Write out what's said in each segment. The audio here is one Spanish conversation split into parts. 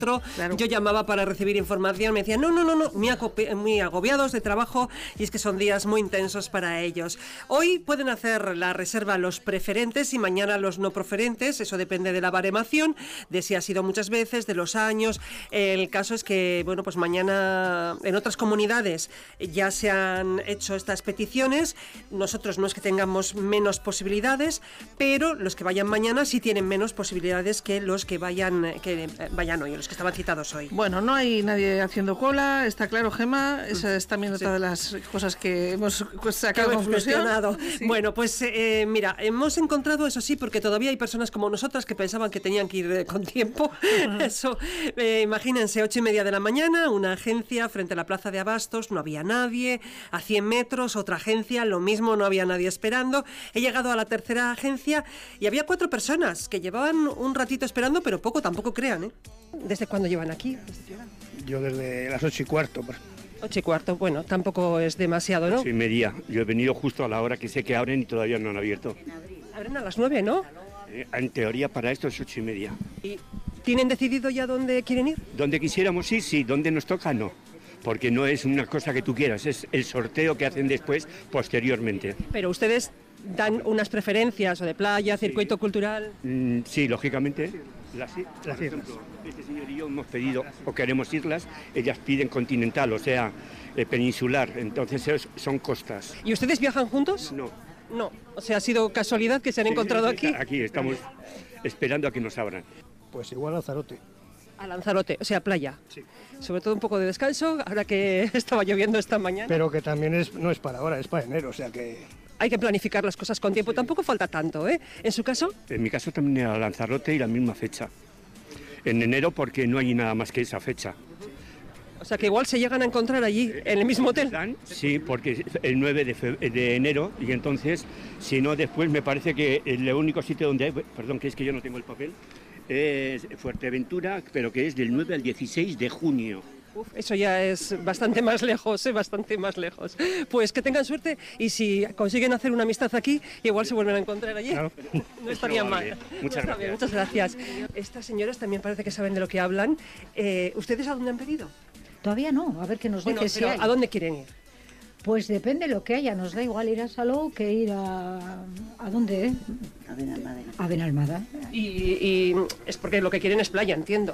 Claro. Yo llamaba para recibir información, me decían, no, muy agobiados de trabajo, y es que son días muy intensos para ellos. Hoy pueden hacer la reserva los preferentes y mañana los no preferentes, eso depende de la baremación, de si ha sido muchas veces, de los años. El caso es que, bueno, pues mañana en otras comunidades ya se han hecho estas peticiones. Nosotros no es que tengamos menos posibilidades, pero los que vayan mañana sí tienen menos posibilidades que los que vayan hoy, los que estaban citados hoy. Bueno, no hay nadie haciendo cola, está claro, Gemma. Esa es también otra de las cosas que hemos sacado conclusión. Sí. Bueno, pues mira, hemos encontrado, eso sí, porque todavía hay personas como nosotras que pensaban que tenían que ir con tiempo. Eso, imagínense, 8:30 de la mañana, una agencia frente a la plaza de Abastos, no había nadie. A 100 metros, otra agencia, lo mismo, no había nadie esperando. He llegado a la tercera agencia y había 4 personas que llevaban un ratito esperando, pero poco, tampoco crean, ¿eh? ¿Desde cuándo llevan aquí? Yo desde las 8:15. 8:15, bueno, tampoco es demasiado, ¿no? 8:30. Yo he venido justo a la hora que sé que abren y todavía no han abierto. Abren a las 9, ¿no? En teoría para esto es 8:30. ¿Y tienen decidido ya dónde quieren ir? Donde quisiéramos ir, sí. Donde nos toca, no. Porque no es una cosa que tú quieras, es el sorteo que hacen después, posteriormente. Pero ustedes dan unas preferencias, o de playa, circuito cultural. Sí, lógicamente. Por ejemplo, este señor y yo hemos pedido, o queremos islas, ellas piden continental, o sea, peninsular, entonces son costas. ¿Y ustedes viajan juntos? No. No, o sea, ha sido casualidad que se han encontrado aquí. Aquí estamos esperando a que nos abran. Pues igual Lanzarote. A Lanzarote, o sea, playa. Sí. Sobre todo un poco de descanso, ahora que estaba lloviendo esta mañana. Pero que también no es para ahora, es para enero, o sea que... Hay que planificar las cosas con tiempo, tampoco falta tanto, ¿eh? ¿En su caso? En mi caso también era Lanzarote y la misma fecha. En enero porque no hay nada más que esa fecha. O sea, que igual se llegan a encontrar allí, en el mismo hotel. Sí, porque el 9 de enero, y entonces, si no, después me parece que el único sitio donde hay, perdón, que es que yo no tengo el papel, es Fuerteventura, pero que es del 9 al 16 de junio. Uf, eso ya es bastante más lejos, bastante más lejos. Pues que tengan suerte y si consiguen hacer una amistad aquí, igual se vuelven a encontrar allí. Claro. No estaría mal. Muchas gracias. Bien, muchas gracias. Estas señoras también parece que saben de lo que hablan. ¿Ustedes a dónde han pedido? Todavía no, a ver qué nos dice si hay. ¿A dónde quieren ir? Pues depende de lo que haya, nos da igual ir a Salou que ir ¿a dónde? A Benalmádena. Y es porque lo que quieren es playa, entiendo.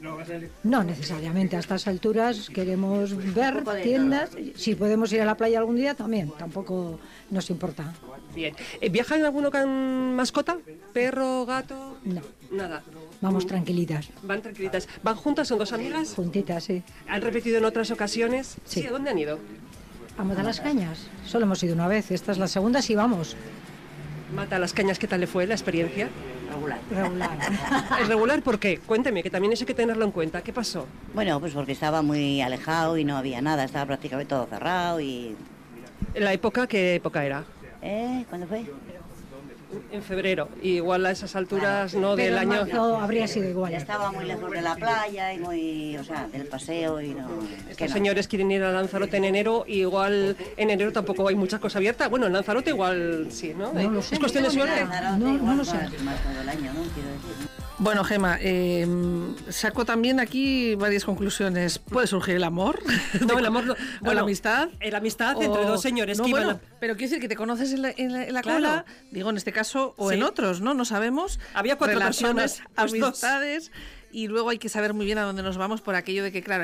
No necesariamente, a estas alturas queremos ver tiendas, si podemos ir a la playa algún día también, tampoco nos importa. Bien, ¿viajan alguno con mascota? ¿Perro, gato? No. Nada. Vamos tranquilitas. Van tranquilitas. ¿Van juntas? ¿Son dos amigas? Juntitas, sí. ¿Han repetido en otras ocasiones? Sí. ¿A dónde han ido? A Mata las Cañas, solo hemos ido una vez, esta es la segunda, sí vamos. Mata las Cañas, ¿qué tal le fue la experiencia? Regular. ¿Es regular por qué? Cuénteme, que también eso hay que tenerlo en cuenta. ¿Qué pasó? Bueno, pues porque estaba muy alejado y no había nada, estaba prácticamente todo cerrado y... ¿En la época? ¿Qué época era? ¿Cuándo fue? En febrero, igual a esas alturas, claro, no del pero año... marzo habría sido igual. Estaba muy lejos de la playa y muy, o sea, del paseo y no... Estos señores quieren ir a Lanzarote en enero, y igual en enero tampoco hay mucha cosa abierta. Bueno, en Lanzarote igual sí, ¿no? No lo sé. ¿Es cuestión de suerte? No lo sé. Más todo el año, ¿no? Quiero decir. Bueno, Gemma, saco también aquí varias conclusiones. ¿Puede surgir el amor? No, el amor no. ¿O la amistad? La amistad entre dos señores que iban a... Pero quiero decir que te conoces en la Claro. cola, digo en este caso, o Sí. en otros, ¿no? No sabemos. Había 4 relaciones, personas, pues dos. amistades, y luego hay que saber muy bien a dónde nos vamos por aquello de que, claro,